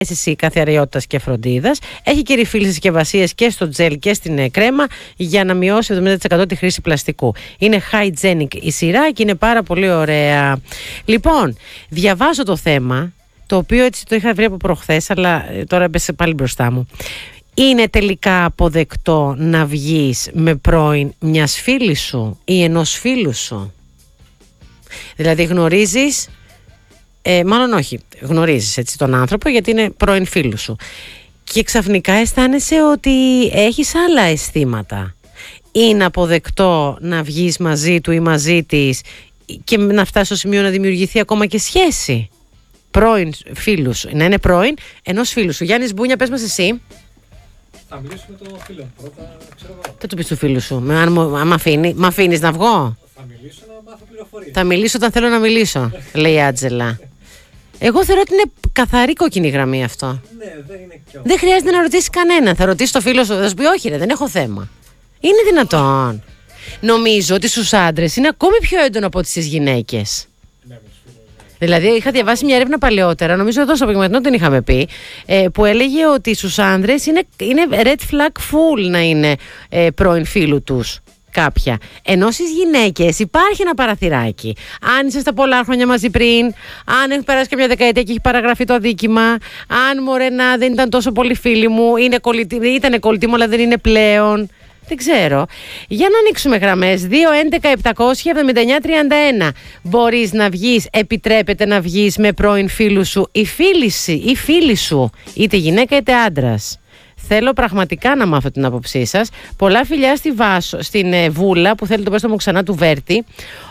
εσύ καθαριότητας και φροντίδας. Έχει και ρηφίλ συσκευασίες και στο τζέλ και στην κρέμα για να μειώσει 70% τη χρήση πλαστικού. Είναι hygienic η σειρά και είναι πάρα πολύ ωραία. Λοιπόν, διαβάζω το θέμα, το οποίο έτσι το είχα βρει από προχθές, αλλά τώρα έπεσε πάλι μπροστά μου. Είναι τελικά αποδεκτό να βγεις με πρώην μιας φίλης σου ή ενός φίλου σου? Δηλαδή γνωρίζεις, μάλλον όχι, γνωρίζεις έτσι τον άνθρωπο γιατί είναι πρώην φίλου σου και ξαφνικά αισθάνεσαι ότι έχεις άλλα αισθήματα. Είναι αποδεκτό να βγεις μαζί του ή μαζί της και να φτάσει στο σημείο να δημιουργηθεί ακόμα και σχέση? Πρώην φίλου σου, να είναι πρώην ενός φίλου σου. Γιάννης Μπούνια, πες μας εσύ. Θα μιλήσω με τον φίλο μου πρώτα, ξέρω εγώ. Τι του πεις του φίλου σου, αν μ' αφήνεις να βγω? Θα μιλήσω να μάθω πληροφορίες. Θα μιλήσω όταν θέλω να μιλήσω, λέει η Άτζελα. Εγώ θεωρώ ότι είναι καθαρή κόκκινη γραμμή αυτό. Ναι, δεν είναι κι Δεν χρειάζεται να ρωτήσει κανένα. Θα ρωτήσει το φίλο σου, θα σου πει όχι, ρε, δεν έχω θέμα. Είναι δυνατόν? Νομίζω ότι στους άντρες είναι ακόμη πιο έντονο από τις γυναίκες. Ναι, Δηλαδή, είχα διαβάσει μια έρευνα παλαιότερα, νομίζω εδώ στο απογευματινό την είχαμε πει, που έλεγε ότι στους άνδρες είναι red flag full να είναι πρώην φίλου τους κάποια. Ενώ στις γυναίκες υπάρχει ένα παραθυράκι. Αν είσαστε πολλά χρόνια μαζί πριν, αν έχει περάσει καμιά δεκαετία και έχει παραγραφεί το αδίκημα, αν μωρέ να δεν ήταν τόσο πολύ φίλοι μου, ήταν κολλητή μου αλλά δεν είναι πλέον. Δεν ξέρω. Για να ανοίξουμε γραμμές. 2-11-779-31. Μπορείς να βγεις, επιτρέπεται να βγεις με πρώην φίλου σου ή φίλη σου, είτε γυναίκα είτε άντρας? Θέλω πραγματικά να μάθω την άποψή σας. Πολλά φιλιά στην Βούλα που θέλει το πέστο μου ξανά του Βέρτη.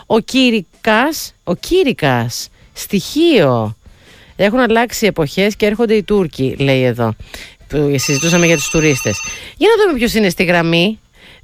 Ο Κήρικας, στοιχείο. Έχουν αλλάξει εποχές και έρχονται οι Τούρκοι, λέει εδώ. Που συζητούσαμε για τους τουρίστες. Για να δούμε ποιος είναι στη γραμμή.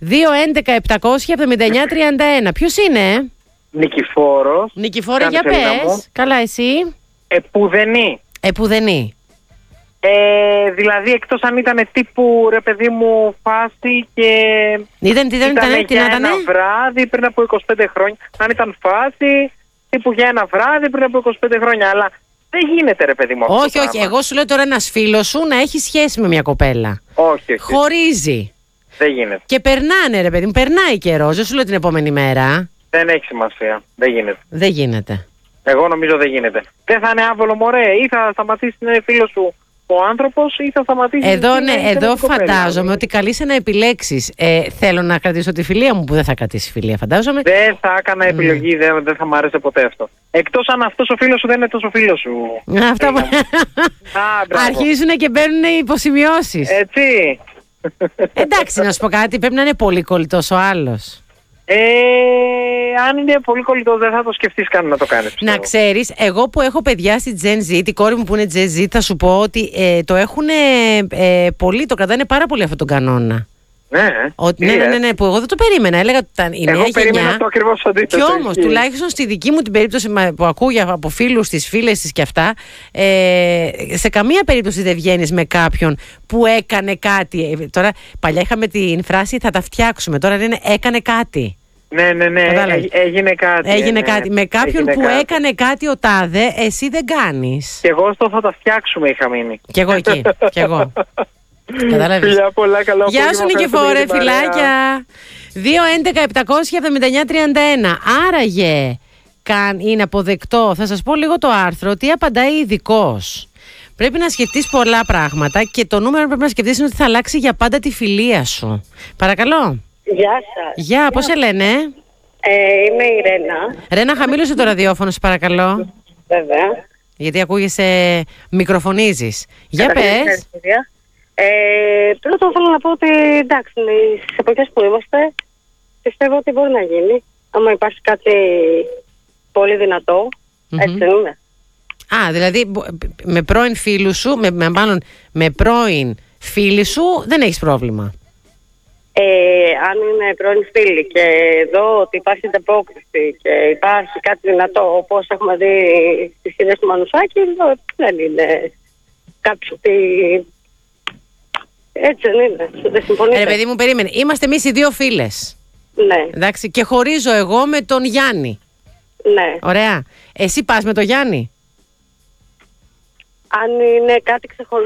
2-11-779-31. Ποιος είναι? Νικηφόρος. Νικηφόρε, για πες. Καλά, εσύ? Επουδενή. Δηλαδή εκτός αν ήταν τύπου ρε παιδί μου φάση και ήταν για ένα βράδυ πριν από 25 χρόνια. Αν ήταν φάση τύπου για ένα βράδυ πριν από 25 χρόνια. Αλλά δεν γίνεται ρε παιδί μου αυτό. Όχι, όχι. Εγώ σου λέω τώρα ένας φίλος σου να έχει σχέση με μια κοπέλα. Όχι. Χωρίζει. Δεν γίνεται. Και περνάνε ρε παιδί μου, περνάει καιρός. Δεν σου λέω την επόμενη μέρα. Δεν έχει σημασία. Δεν γίνεται. Δεν γίνεται. Εγώ νομίζω δεν γίνεται. Δεν θα είναι άβολο μωρέ, ή θα σταματήσει να είναι φίλος σου ο άνθρωπος ή θα σταματήσει. Εδώ φαντάζομαι ότι καλείσαι να επιλέξεις. Θέλω να κρατήσω τη φιλία μου, που δεν θα κρατήσει φιλία, φαντάζομαι. Δεν θα έκανα επιλογή, δεν θα μ' άρεσε ποτέ αυτό. Εκτός αν αυτός ο φίλος σου δεν είναι τόσο φίλος σου. Αυτά που αρχίζουν και μπαίνουν υποσημειώσεις. Έτσι. Εντάξει, να σου πω κάτι, πρέπει να είναι πολύ κολλητός ο άλλος. Αν είναι πολύ κολλητό δεν θα το σκεφτείς καν να το κάνεις. Να ξέρεις, εγώ που έχω παιδιά στη Gen Z, την κόρη μου που είναι Gen Z, θα σου πω ότι το έχουν πολύ, το κρατάνε πάρα πολύ αυτόν τον κανόνα. Ναι, που εγώ δεν το περίμενα. Έλεγα ότι ήταν η νέα γενιά. Περίμενα το ακριβώς αντίθετο. Κι όμως, τουλάχιστον στη δική μου την περίπτωση που ακούω από φίλους της, φίλες της και αυτά, σε καμία περίπτωση δεν βγαίνεις με κάποιον που έκανε κάτι. Τώρα, παλιά είχαμε την φράση θα τα φτιάξουμε. Τώρα λένε έκανε κάτι. Ναι, έγινε κάτι. Έγινε κάτι. Με κάποιον που έκανε κάτι ο τάδε, εσύ δεν κάνεις. Και εγώ στο θα τα φτιάξουμε είχα μείνει. Κι εγώ εκεί. Κι εγώ. Κατάλαβες. Φιλιά πολλά, καλά. Γεια σου Νικηφόρε, φιλάκια. 2-11-779-31. Άραγε είναι αποδεκτό? Θα σας πω λίγο το άρθρο, τι απαντάει ειδικός. Πρέπει να σκεφτείς πολλά πράγματα και το νούμερο που πρέπει να σκεφτείς είναι ότι θα αλλάξει για πάντα τη φιλία σου. Παρακαλώ. Γεια σας. Γεια, πώς σε λένε? Είμαι η Ρένα. Ρένα, χαμήλωσε το ραδιόφωνο, σε παρακαλώ. Βέβαια. Γιατί ακούγεσαι, μικροφωνίζεις. Για πες. Πρώτον θέλω να πω ότι εντάξει, στις εποχές που είμαστε πιστεύω ότι μπορεί να γίνει. Άμα υπάρχει κάτι πολύ δυνατό, έτσι δεν είναι? Δηλαδή με πρώην φίλου σου, με πρώην φίλη σου δεν έχεις πρόβλημα. Αν είναι πρώην φίλοι και εδώ ότι υπάρχει ανταπόκριση και υπάρχει κάτι δυνατό όπως έχουμε δει στις σχέδες του Μανουσάκη, δεν είναι κάποιο τι... Έτσι δεν είναι, δεν συμφωνείτε? Παιδί μου, περίμενε, είμαστε εμείς οι δύο φίλες. Ναι. Εντάξει, και χωρίζω εγώ με τον Γιάννη. Ναι. Ωραία. Εσύ πας με τον Γιάννη? αν είναι κάτι ξεχωριστό.